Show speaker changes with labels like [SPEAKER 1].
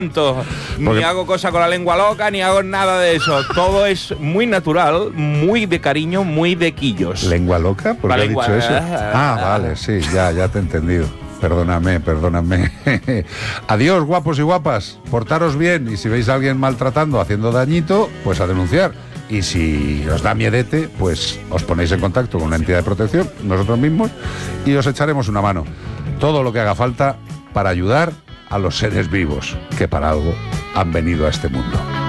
[SPEAKER 1] ni hago cosa con la lengua loca, ni hago nada de eso. Todo es muy natural, muy de cariño, muy de quillos.
[SPEAKER 2] ¿Lengua loca? ¿Por qué has dicho eso? Vale, sí, ya te he entendido. Perdóname. Adiós, guapos y guapas. Portaros bien y si veis a alguien maltratando, haciendo dañito, pues a denunciar. Y si os da miedete, pues os ponéis en contacto con una entidad de protección, nosotros mismos, y os echaremos una mano. Todo lo que haga falta para ayudar a los seres vivos que para algo han venido a este mundo.